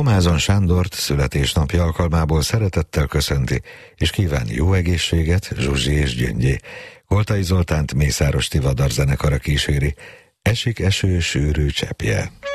Pomázon Sándort születésnapja alkalmából szeretettel köszönti, és kíván jó egészséget Zsuzsi és Gyöngyé. Koltai Zoltánt Mészáros Tivadar zenekara kíséri. Esik eső sűrű cseppje.